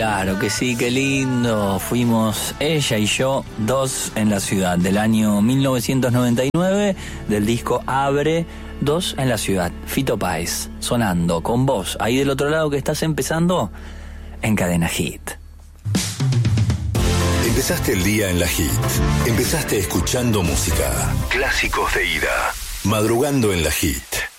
Claro que sí, qué lindo. Fuimos ella y yo, Dos en la Ciudad, del año 1999, del disco Abre, Dos en la Ciudad. Fito Páez, sonando con vos, ahí del otro lado que estás empezando, en Cadena Hit. Empezaste el día en la Hit. Empezaste escuchando música. Clásicos de ida. Madrugando en la Hit.